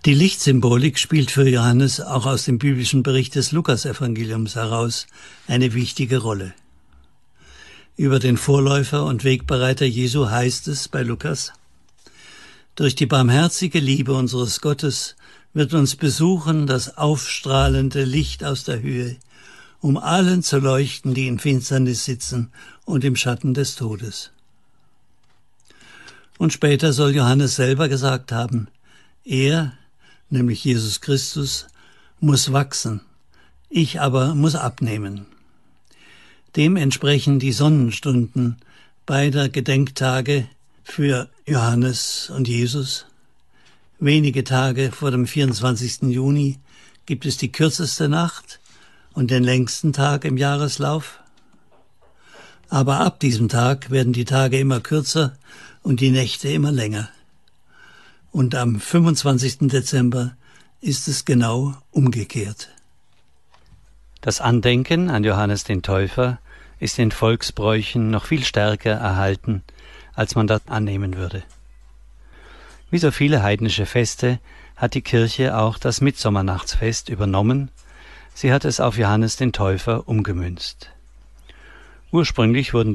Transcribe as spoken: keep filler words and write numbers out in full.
Die Lichtsymbolik spielt für Johannes auch aus dem biblischen Bericht des Lukasevangeliums heraus eine wichtige Rolle. Über den Vorläufer und Wegbereiter Jesu heißt es bei Lukas: Durch die barmherzige Liebe unseres Gottes wird uns besuchen das aufstrahlende Licht aus der Höhe, um allen zu leuchten, die in Finsternis sitzen und im Schatten des Todes. Und später soll Johannes selber gesagt haben, er, nämlich Jesus Christus, muss wachsen, ich aber muss abnehmen. Dem entsprechen die Sonnenstunden beider Gedenktage für Johannes und Jesus. Wenige Tage vor dem vierundzwanzigsten Juni gibt es die kürzeste Nacht und den längsten Tag im Jahreslauf. Aber ab diesem Tag werden die Tage immer kürzer und die Nächte immer länger. Und am fünfundzwanzigsten Dezember ist es genau umgekehrt. Das Andenken an Johannes den Täufer ist in Volksbräuchen noch viel stärker erhalten, als man das annehmen würde. Wie so viele heidnische Feste hat die Kirche auch das Mitsommernachtsfest übernommen, sie hat es auf Johannes den Täufer umgemünzt. Ursprünglich wurden